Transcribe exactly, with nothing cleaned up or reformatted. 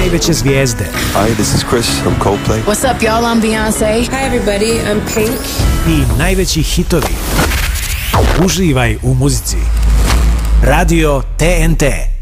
najveće zvijezde. Hi, this is Chris from Coldplay. What's up, y'all? I'm Beyoncé. Hi, everybody. I'm Pink. I najveći hitovi. Uživaj u muzici. Radio T N T.